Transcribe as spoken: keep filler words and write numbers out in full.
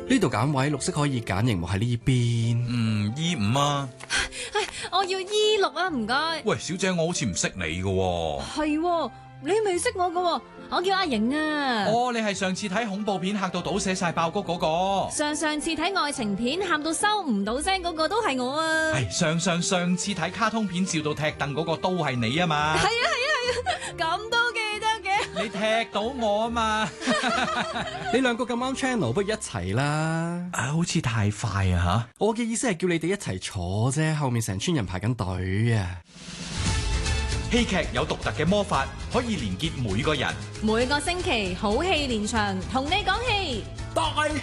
呢度揀位，綠色可以揀，熒幕喺呢邊。 嗯，E 五啊。 唉，我要 E 六啊，唔該。 喂，小姐，我好似唔識你㗎喎。 係喎，你未識我㗎喎，我叫阿瑩啊。 哦，你係上次睇恐怖片嚇到倒瀉晒爆谷嗰個。 上上次睇愛情片喊到收唔到聲嗰個都係我啊。 係上上上次睇卡通片笑到踢凳嗰個都係你啊嘛。 係啊係啊係啊，咁都記得嘅。 你踢到我啊嘛。 你兩個咁啱 channel，不如一齊啦。 啊，好似太快啊吓！ 我嘅意思係叫你哋一齊坐啫，後面成村人排緊隊啊！ 戲劇有獨特嘅魔法，可以連結每個人。 每個星期好戲連場，同你講戲。 大